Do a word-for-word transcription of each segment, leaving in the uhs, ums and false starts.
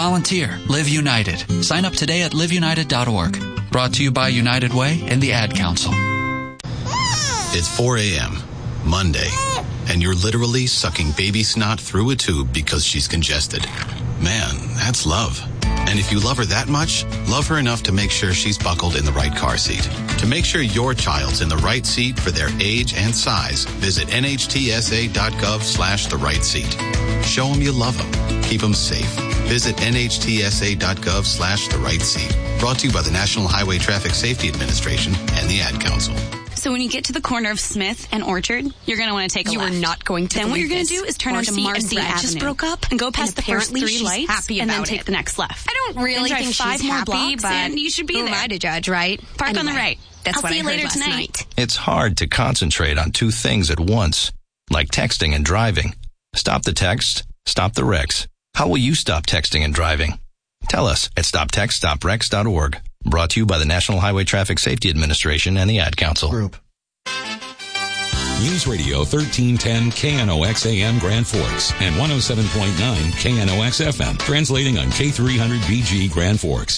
Volunteer. Live United. Sign up today at live united dot org. Brought to you by United Way and the Ad Council. It's four a.m., Monday, and you're literally sucking baby snot through a tube because she's congested. Man, that's love. And if you love her that much, love her enough to make sure she's buckled in the right car seat. To make sure your child's in the right seat for their age and size, visit nhtsa.gov slash the right seat. Show them you love them. Keep them safe. Visit nhtsa.gov slash the right seat. Brought to you by the National Highway Traffic Safety Administration and the Ad Council. So when you get to the corner of Smith and Orchard, you're going to want to take a you left. You are not going to Then what you're going to do is turn Marcy onto Marcy and Brad Avenue. just broke up and go past the first three she's lights happy and about then take it. the next left. I don't really then think five she's more happy, blocks but and you should be who there. am I to judge, right? Park anyway, on the right. That's I'll what see I you heard later last tonight. night. It's hard to concentrate on two things at once, like texting and driving. Stop the text, stop the wrecks. How will you stop texting and driving? Tell us at stop text stop wrecks dot org. Brought to you by the National Highway Traffic Safety Administration and the Ad Council. Group. News Radio thirteen ten K N O X A M Grand Forks and one oh seven point nine K N O X F M, translating on K three hundred B G Grand Forks.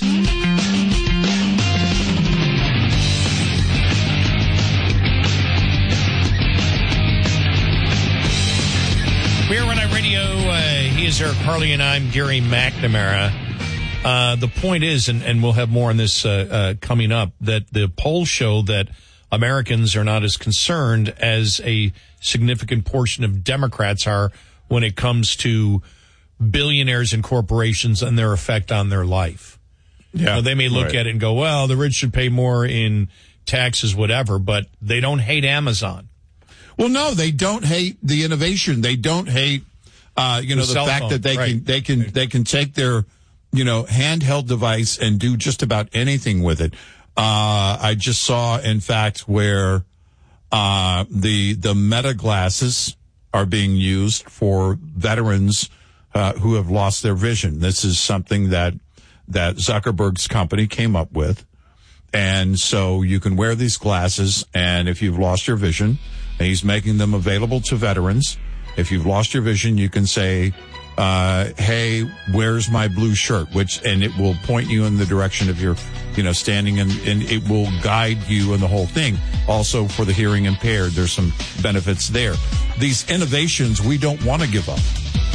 We're Red Eye Radio. Uh, he is Eric Harley, and I'm Gary McNamara. Uh, the point is, and, and we'll have more on this uh, uh, coming up, that the polls show that Americans are not as concerned as a significant portion of Democrats are when it comes to billionaires and corporations and their effect on their life. Yeah, you know, they may look right. at it and go, well, the rich should pay more in taxes, whatever, but they don't hate Amazon. Well, no, they don't hate the innovation. They don't hate, uh, you know, the, the fact phone. that they right. can, they can, they can take their, you know, handheld device and do just about anything with it. Uh, I just saw, in fact, where, uh, the, the Meta glasses are being used for veterans, uh, who have lost their vision. This is something that, that Zuckerberg's company came up with. And so you can wear these glasses, and if you've lost your vision, and he's making them available to veterans. If you've lost your vision, you can say, uh, hey, where's my blue shirt? Which, and it will point you in the direction of your, you know, standing, and, and it will guide you in the whole thing. Also, for the hearing impaired, there's some benefits there. These innovations we don't want to give up.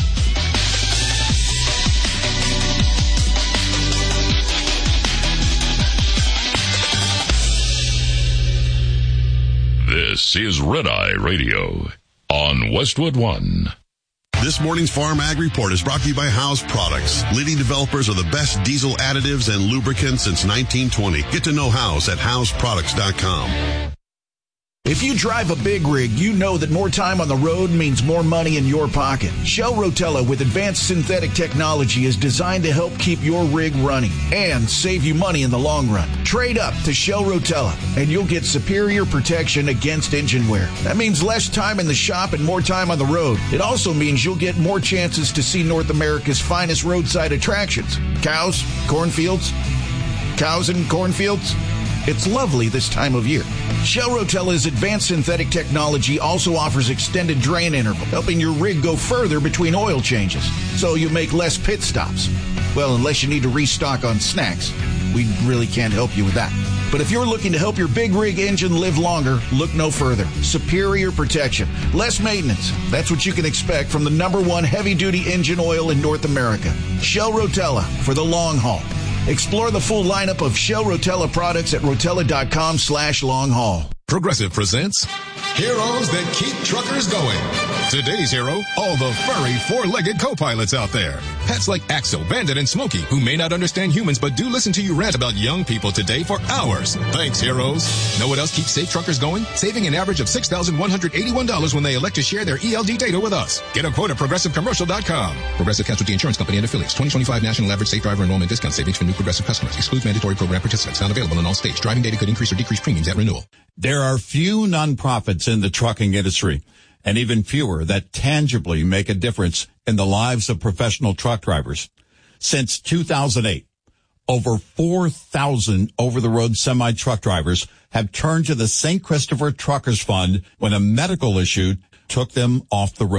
This is Red Eye Radio on Westwood One. This morning's Farm Ag Report is brought to you by House Products, leading developers of the best diesel additives and lubricants since nineteen twenty. Get to know House at house products dot com. If you drive a big rig, you know that more time on the road means more money in your pocket. Shell Rotella with advanced synthetic technology is designed to help keep your rig running and save you money in the long run. Trade up to Shell Rotella and you'll get superior protection against engine wear. That means less time in the shop and more time on the road. It also means you'll get more chances to see North America's finest roadside attractions. Cows, cornfields, cows and cornfields. It's lovely this time of year. Shell Rotella's advanced synthetic technology also offers extended drain interval, helping your rig go further between oil changes, so you make less pit stops. Well, unless you need to restock on snacks, we really can't help you with that. But if you're looking to help your big rig engine live longer, look no further. Superior protection, less maintenance. That's what you can expect from the number one heavy-duty engine oil in North America. Shell Rotella for the long haul. Explore the full lineup of Shell Rotella products at rotella.com slash long haul. Progressive presents Heroes That Keep Truckers Going. Today's hero, all the furry four-legged co-pilots out there. Pets like Axel, Bandit, and Smokey, who may not understand humans but do listen to you rant about young people today for hours. Thanks, heroes. Know what else keeps safe truckers going? Saving an average of six thousand one hundred eighty-one dollars when they elect to share their E L D data with us. Get a quote at progressive commercial dot com. Progressive Casualty Insurance Company and affiliates. twenty twenty-five National Average Safe Driver Enrollment Discount Savings for new Progressive customers. Excludes mandatory program participants. Not available in all states. Driving data could increase or decrease premiums at renewal. There are few nonprofits in the trucking industry, and even fewer that tangibly make a difference in the lives of professional truck drivers. Since two thousand eight, over four thousand over-the-road semi-truck drivers have turned to the Saint Christopher Truckers Fund when a medical issue took them off the road.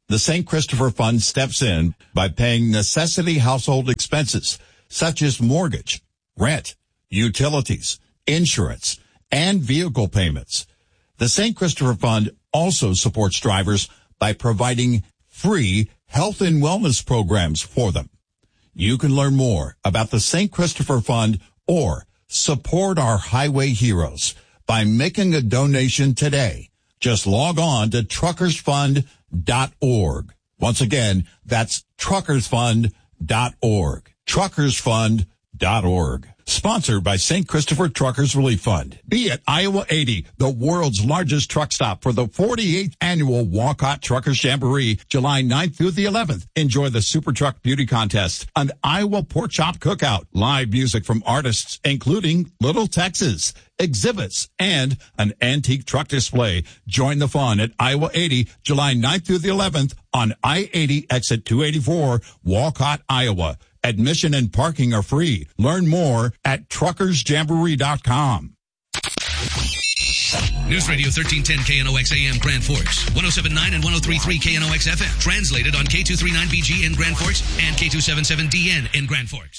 The Saint Christopher Fund steps in by paying necessity household expenses such as mortgage, rent, utilities, insurance, and vehicle payments. The Saint Christopher Fund also supports drivers by providing free health and wellness programs for them. You can learn more about the Saint Christopher Fund or support our highway heroes by making a donation today. Just log on to truckers fund dot org. Once again, that's truckers fund dot org. truckers fund dot org. Sponsored by Saint Christopher Truckers Relief Fund. Be at Iowa eighty, the world's largest truck stop for the forty-eighth annual Walcott Truckers Jamboree, July ninth through the eleventh. Enjoy the Super Truck Beauty Contest, an Iowa Pork Chop Cookout, live music from artists including Little Texas, exhibits, and an antique truck display. Join the fun at Iowa eighty, July ninth through the eleventh on I eighty exit two eighty-four, Walcott, Iowa. Admission and parking are free. Learn more at truckers jamboree dot com. News Radio thirteen ten K N O X A M Grand Forks, one oh seven point nine and one oh three point three K N O X F M. Translated on K two thirty-nine B G in Grand Forks and K two seventy-seven D N in Grand Forks.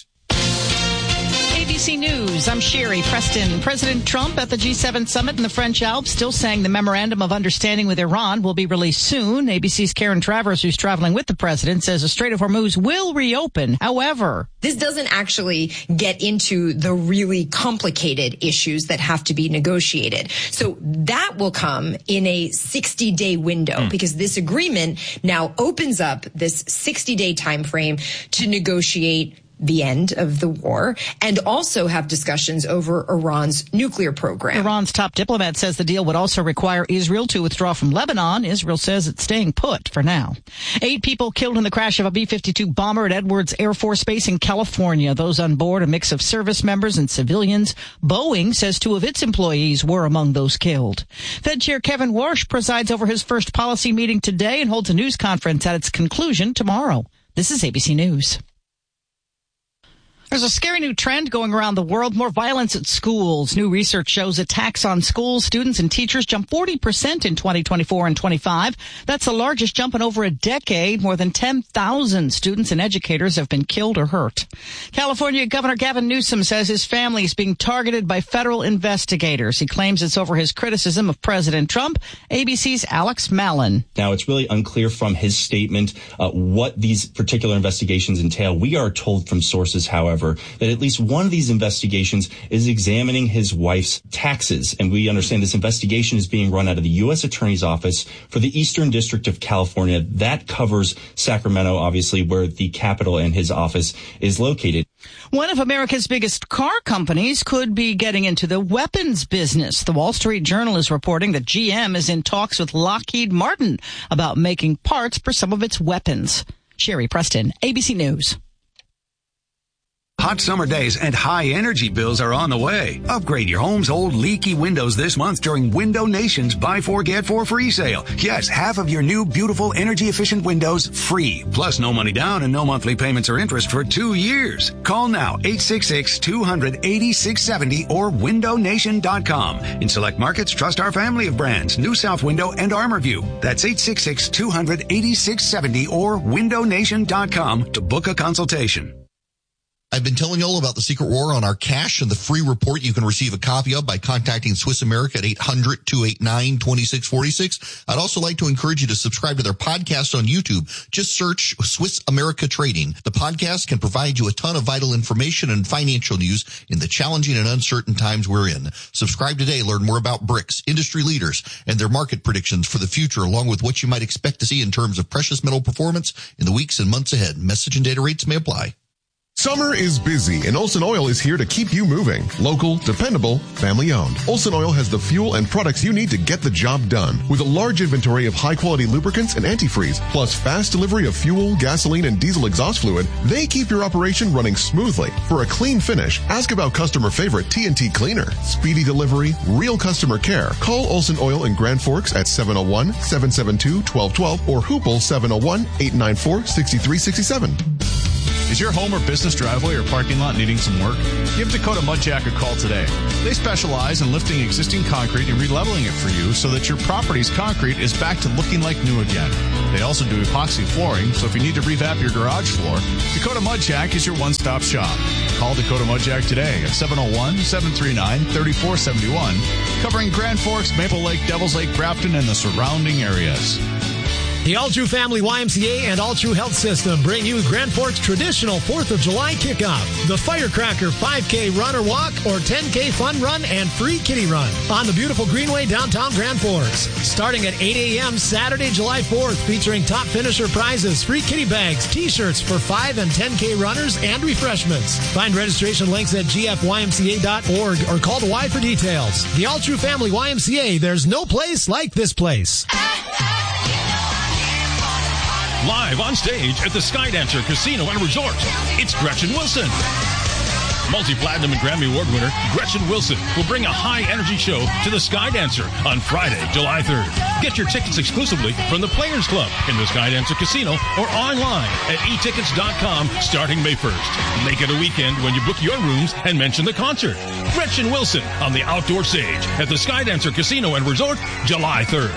A B C News, I'm Sherry Preston. President Trump at the G seven summit in the French Alps still saying the memorandum of understanding with Iran will be released soon. A B C's Karen Travers, who's traveling with the president, says the Strait of Hormuz will reopen. However, this doesn't actually get into the really complicated issues that have to be negotiated. So that will come in a sixty-day window mm. because this agreement now opens up this sixty-day time frame to negotiate the end of the war and also have discussions over Iran's nuclear program. Iran's top diplomat says the deal would also require Israel to withdraw from Lebanon. Israel says it's staying put for now. Eight people killed in the crash of a B fifty-two bomber at Edwards Air Force Base in California. Those on board, a mix of service members and civilians. Boeing says two of its employees were among those killed. Fed Chair Kevin Warsh presides over his first policy meeting today and holds a news conference at its conclusion tomorrow. This is A B C News. There's a scary new trend going around the world, more violence at schools. New research shows attacks on schools, students, and teachers jumped forty percent in twenty twenty-four and twenty-five. That's the largest jump in over a decade. More than ten thousand students and educators have been killed or hurt. California Governor Gavin Newsom says his family is being targeted by federal investigators. He claims it's over his criticism of President Trump. A B C's Alex Mallon. Now, it's really unclear from his statement uh, what these particular investigations entail. We are told from sources, however, that at least one of these investigations is examining his wife's taxes. And we understand this investigation is being run out of the U S Attorney's Office for the Eastern District of California. That covers Sacramento, obviously, where the capital and his office is located. One of America's biggest car companies could be getting into the weapons business. The Wall Street Journal is reporting that G M is in talks with Lockheed Martin about making parts for some of its weapons. Sherry Preston, A B C News. Hot summer days and high energy bills are on the way. Upgrade your home's old leaky windows this month during Window Nation's Buy Four, Get Four free sale. Yes, half of your new, beautiful, energy-efficient windows free. Plus no money down and no monthly payments or interest for two years. Call now, eight six six, two hundred, eighty-six seventy or window nation dot com. In select markets, trust our family of brands, New South Window and ArmorView. That's eight six six, two hundred, eighty-six seventy or window nation dot com to book a consultation. I've been telling you all about the Secret War on our cash and the free report you can receive a copy of by contacting Swiss America at eight hundred, two eight nine, two six four six. I'd also like to encourage you to subscribe to their podcast on YouTube. Just search Swiss America Trading. The podcast can provide you a ton of vital information and financial news in the challenging and uncertain times we're in. Subscribe today. Learn more about bricks, industry leaders, and their market predictions for the future, along with what you might expect to see in terms of precious metal performance in the weeks and months ahead. Message and data rates may apply. Summer is busy, and Olson Oil is here to keep you moving. Local, dependable, family-owned. Olson Oil has the fuel and products you need to get the job done. With a large inventory of high-quality lubricants and antifreeze, plus fast delivery of fuel, gasoline, and diesel exhaust fluid, they keep your operation running smoothly. For a clean finish, ask about customer favorite T N T Cleaner. Speedy delivery, real customer care. Call Olson Oil in Grand Forks at seven oh one, seven seven two, one two one two or Hoople seven oh one, eight nine four, six three six seven. Is your home or business driveway or parking lot needing some work? Give Dakota Mudjack a call today. They specialize in lifting existing concrete and releveling it for you so that your property's concrete is back to looking like new again. They also do epoxy flooring, so if you need to revamp your garage floor, Dakota Mud Jack is your one-stop shop. Call Dakota Mud Jack today at seven oh one, seven three nine, three four seven one, covering Grand Forks, Maple Lake, Devils Lake, Grafton, and the surrounding areas. The All True Family Y M C A and All True Health System bring you Grand Forks' traditional fourth of July kickoff. The Firecracker five K run or walk or ten K fun run and free kitty run on the beautiful Greenway downtown Grand Forks. Starting at eight a.m. Saturday, July fourth, featuring top finisher prizes, free kitty bags, t-shirts for five and ten K runners, and refreshments. Find registration links at g f y m c a dot org or call the Y for details. The All True Family Y M C A, there's no place like this place. Live on stage at the Skydancer Casino and Resort, it's Gretchen Wilson. Multi-platinum and Grammy Award winner Gretchen Wilson will bring a high-energy show to the Skydancer on Friday, July third. Get your tickets exclusively from the Players Club in the Skydancer Casino or online at e tickets dot com starting May first. Make it a weekend when you book your rooms and mention the concert. Gretchen Wilson on the outdoor stage at the Skydancer Casino and Resort, July third.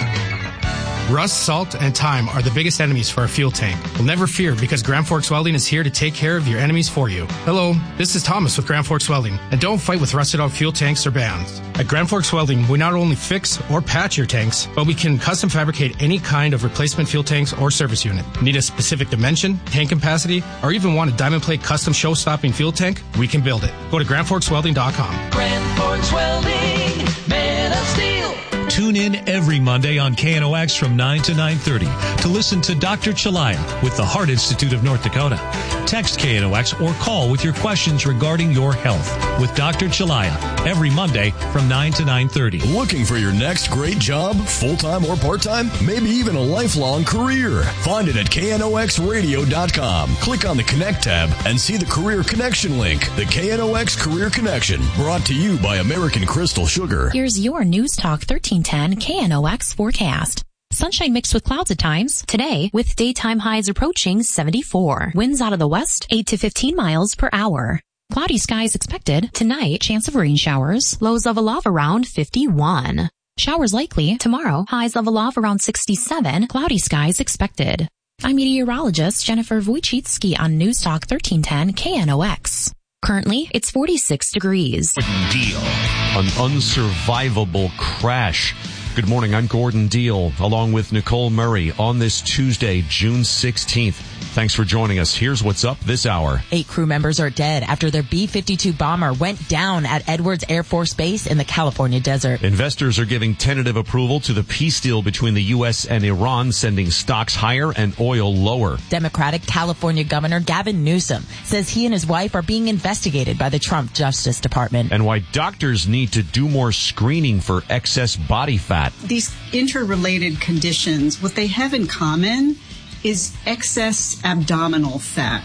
Rust, salt, and time are the biggest enemies for a fuel tank. Well, never fear, because Grand Forks Welding is here to take care of your enemies for you. Hello, this is Thomas with Grand Forks Welding, and don't fight with rusted out fuel tanks or bands. At Grand Forks Welding, we not only fix or patch your tanks, but we can custom fabricate any kind of replacement fuel tanks or service unit. Need a specific dimension, tank capacity, or even want a diamond plate custom show-stopping fuel tank? We can build it. Go to grand forks welding dot com. Grand Forks Welding, man of steel. Tune in every Monday on K N O X from nine to nine thirty to listen to Doctor Chalaya with the Heart Institute of North Dakota. Text K N O X or call with your questions regarding your health with Doctor Chalaya every Monday from nine to nine thirty. Looking for your next great job, full-time or part-time? Maybe even a lifelong career? Find it at K N O X radio dot com. Click on the Connect tab and see the Career Connection link. The K N O X Career Connection, brought to you by American Crystal Sugar. Here's your News Talk thirteen ten K N O X forecast. Sunshine mixed with clouds at times. Today, with daytime highs approaching seventy-four. Winds out of the west, eight to fifteen miles per hour. Cloudy skies expected. Tonight, chance of rain showers. Lows of a love around fifty-one. Showers likely. Tomorrow, highs of a love around sixty-seven. Cloudy skies expected. I'm meteorologist Jennifer Wojcicki on News Talk thirteen ten K N O X. Currently, it's forty-six degrees. Deal. An unsurvivable crash. Good morning, I'm Gordon Deal, along with Nicole Murray on this Tuesday, June sixteenth. Thanks for joining us. Here's what's up this hour. Eight crew members are dead after their B fifty-two bomber went down at Edwards Air Force Base in the California desert. Investors are giving tentative approval to the peace deal between the U S and Iran, sending stocks higher and oil lower. Democratic California Governor Gavin Newsom says he and his wife are being investigated by the Trump Justice Department. And why doctors need to do more screening for excess body fat. These interrelated conditions, what they have in common is excess abdominal fat.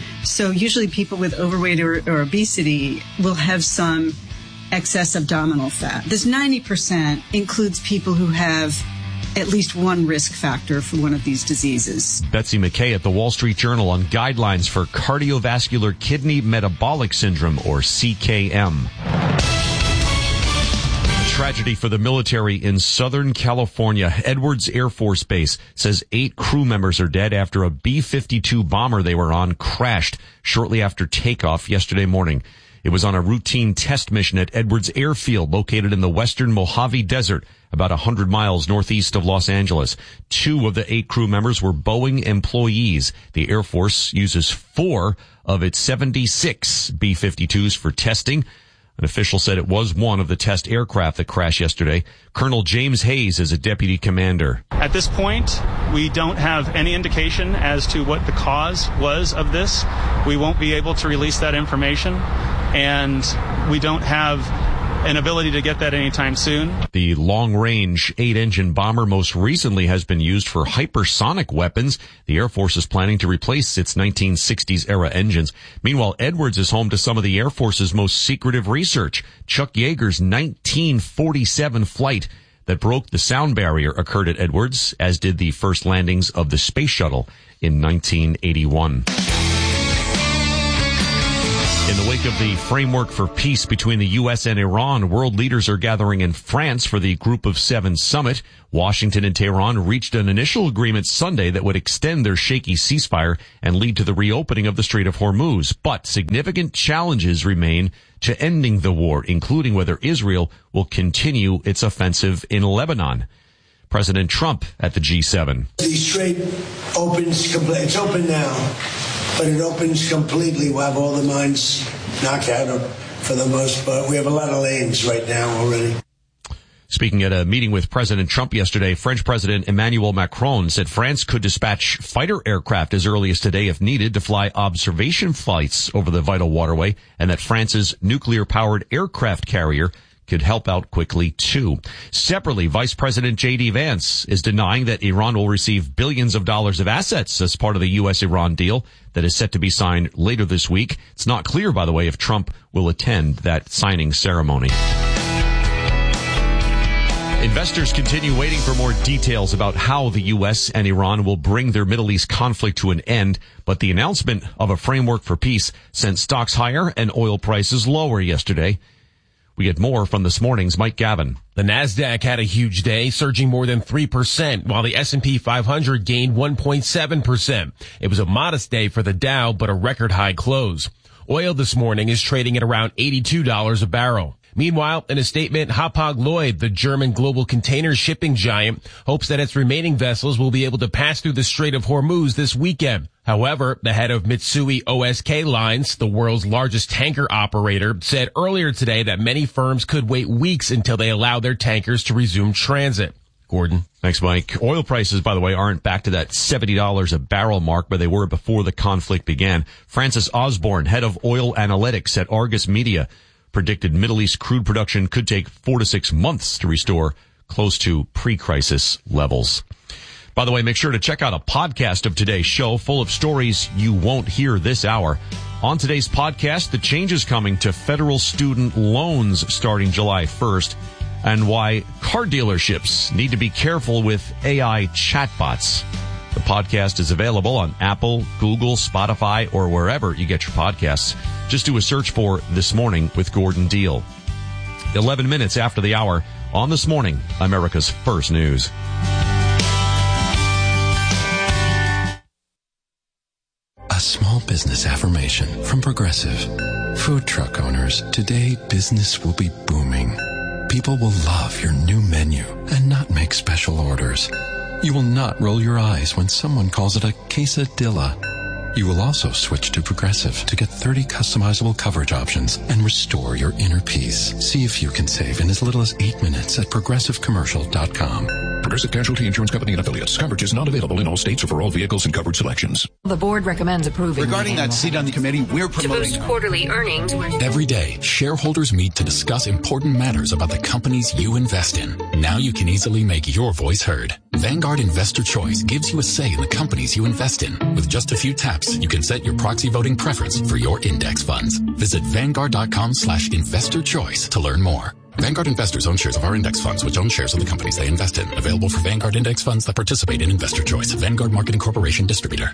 So usually people with overweight or, or obesity will have some excess abdominal fat. This ninety percent includes people who have at least one risk factor for one of these diseases. Betsy McKay at the Wall Street Journal on guidelines for cardiovascular kidney metabolic syndrome, or C K M. Tragedy for the military in Southern California. Edwards Air Force Base says eight crew members are dead after a B fifty-two bomber they were on crashed shortly after takeoff yesterday morning. It was on a routine test mission at Edwards Airfield, located in the western Mojave Desert, about one hundred miles northeast of Los Angeles. Two of the eight crew members were Boeing employees. The Air Force uses four of its seventy-six B fifty-twos for testing. An official said it was one of the test aircraft that crashed yesterday. Colonel James Hayes is a deputy commander. At this point, we don't have any indication as to what the cause was of this. We won't be able to release that information, and we don't have an ability to get that anytime soon. The long-range eight-engine bomber most recently has been used for hypersonic weapons. The Air Force is planning to replace its nineteen sixties-era engines. Meanwhile, Edwards is home to some of the Air Force's most secretive research. Chuck Yeager's nineteen forty-seven flight that broke the sound barrier occurred at Edwards, as did the first landings of the space shuttle in nineteen eighty-one. In the wake of the framework for peace between the U S and Iran, world leaders are gathering in France for the Group of Seven summit. Washington and Tehran reached an initial agreement Sunday that would extend their shaky ceasefire and lead to the reopening of the Strait of Hormuz. But significant challenges remain to ending the war, including whether Israel will continue its offensive in Lebanon. President Trump at the G seven. The strait opens, it's open now, but it opens completely. We'll have all the mines knocked out for the most part. We have a lot of lanes right now already. Speaking at a meeting with President Trump yesterday, French President Emmanuel Macron said France could dispatch fighter aircraft as early as today if needed to fly observation flights over the vital waterway, and that France's nuclear-powered aircraft carrier could help out quickly, too. Separately, Vice President J D. Vance is denying that Iran will receive billions of dollars of assets as part of the U S Iran deal that is set to be signed later this week. It's not clear, by the way, if Trump will attend that signing ceremony. Investors continue waiting for more details about how the U S and Iran will bring their Middle East conflict to an end, but the announcement of a framework for peace sent stocks higher and oil prices lower yesterday. We get more from this morning's Mike Gavin. The NASDAQ had a huge day, surging more than three percent, while the S and P five hundred gained one point seven percent. It was a modest day for the Dow, but a record high close. Oil this morning is trading at around eighty-two dollars a barrel. Meanwhile, in a statement, Hapag-Lloyd, the German global container shipping giant, hopes that its remaining vessels will be able to pass through the Strait of Hormuz this weekend. However, the head of Mitsui O S K Lines, the world's largest tanker operator, said earlier today that many firms could wait weeks until they allow their tankers to resume transit. Gordon. Thanks, Mike. Oil prices, by the way, aren't back to that seventy dollars a barrel mark, but they were before the conflict began. Francis Osborne, head of oil analytics at Argus Media, predicted Middle East crude production could take four to six months to restore close to pre-crisis levels. By the way, make sure to check out a podcast of today's show full of stories you won't hear this hour. On today's podcast, the changes coming to federal student loans starting July first, and why car dealerships need to be careful with A I chatbots. The podcast is available on Apple, Google, Spotify, or wherever you get your podcasts. Just do a search for This Morning with Gordon Deal. eleven minutes after the hour on This Morning, America's First News. A small business affirmation from Progressive. Food truck owners, today business will be booming. People will love your new menu and not make special orders. You will not roll your eyes when someone calls it a quesadilla. You will also switch to Progressive to get thirty customizable coverage options and restore your inner peace. See if you can save in as little as eight minutes at progressive commercial dot com. Progressive Casualty Insurance Company and Affiliates. Coverage is not available in all states or for all vehicles and coverage selections. The board recommends approving. Regarding that seat on the committee, we're promoting... To boost quarterly earnings. Every day, shareholders meet to discuss important matters about the companies you invest in. Now you can easily make your voice heard. Vanguard Investor Choice gives you a say in the companies you invest in. With just a few taps, you can set your proxy voting preference for your index funds. Visit vanguard.com slash investor choice to learn more. Vanguard investors own shares of our index funds, which own shares of the companies they invest in. Available for Vanguard index funds that participate in Investor Choice. Vanguard Marketing Corporation distributor.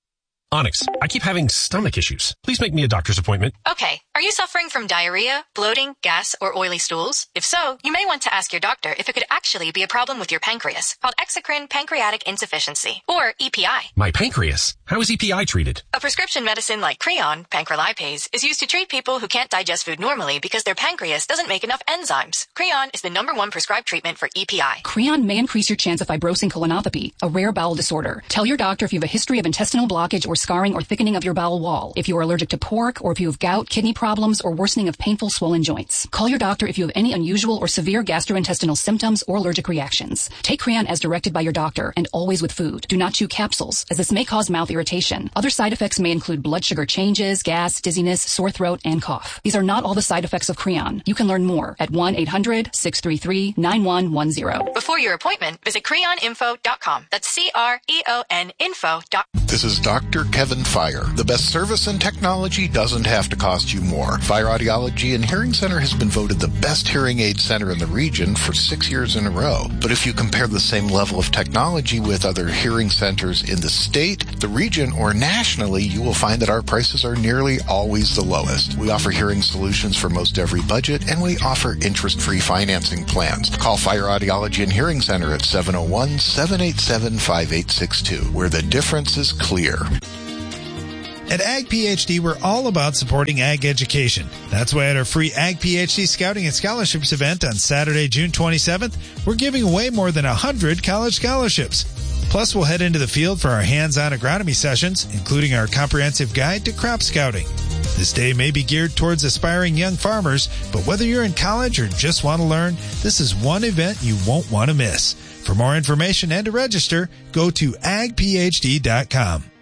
Onyx, I keep having stomach issues. Please make me a doctor's appointment. Okay. Are you suffering from diarrhea, bloating, gas, or oily stools? If so, you may want to ask your doctor if it could actually be a problem with your pancreas, called exocrine pancreatic insufficiency, or E P I. My pancreas? How is E P I treated? A prescription medicine like Creon, pancrelipase, is used to treat people who can't digest food normally because their pancreas doesn't make enough enzymes. Creon is the number one prescribed treatment for E P I. Creon may increase your chance of fibrosing colonopathy, a rare bowel disorder. Tell your doctor if you have a history of intestinal blockage or scarring or thickening of your bowel wall, if you are allergic to pork, or if you have gout, kidney problems, or worsening of painful swollen joints. Call your doctor if you have any unusual or severe gastrointestinal symptoms or allergic reactions. Take Creon as directed by your doctor and always with food. Do not chew capsules, as this may cause mouth irritation. Other side effects may include blood sugar changes, gas, dizziness, sore throat, and cough. These are not all the side effects of Creon. You can learn more at one eight hundred six three three nine one one zero. Before your appointment, visit creon info dot com. That's C R E O N info dot com. This is Doctor Kevin Fire. The best service and technology doesn't have to cost you more. Fire Audiology and Hearing Center has been voted the best hearing aid center in the region for six years in a row. But if you compare the same level of technology with other hearing centers in the state, the region, or nationally, you will find that our prices are nearly always the lowest. We offer hearing solutions for most every budget, and we offer interest-free financing plans. Call Fire Audiology and Hearing Center at seven oh one, seven eight seven, five eight six two, where the difference is clear. At Ag PhD, we're all about supporting ag education. That's why at our free Ag PhD Scouting and Scholarships event on Saturday, June twenty-seventh, we're giving away more than one hundred college scholarships. Plus, we'll head into the field for our hands-on agronomy sessions, including our comprehensive guide to crop scouting. This day may be geared towards aspiring young farmers, but whether you're in college or just want to learn, this is one event you won't want to miss. For more information and to register, go to ag p h d dot com.